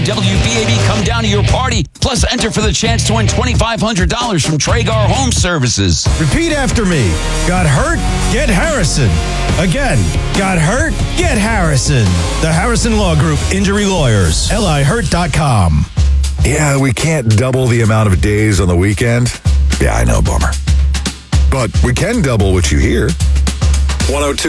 WBAB come down to your party. Plus, enter for the chance to win $2,500 from Traeger Home Services. Repeat after me. Got hurt? Get Harrison. Again, got hurt? Get Harrison. The Harrison Law Group Injury Lawyers. LIHurt.com. Yeah, we can't double the amount of days on the weekend. Yeah, I know, bummer. But we can double what you hear. 102.